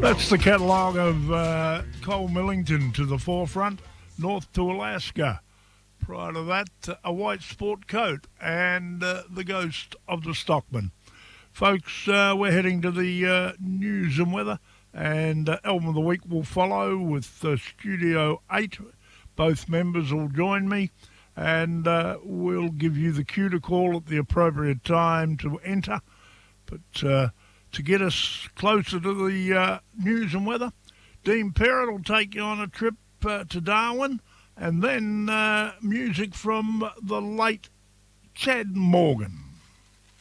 That's the catalogue of Cole Millington to the forefront, north to Alaska. Prior to that, a white sport coat and the ghost of the Stockman. Folks, we're heading to the news and weather, and Album of the Week will follow with Studio 8. Both members will join me, and we'll give you the cue to call at the appropriate time to enter. But to get us closer to the news and weather, Dean Perrott will take you on a trip to Darwin, and then music from the late Chad Morgan.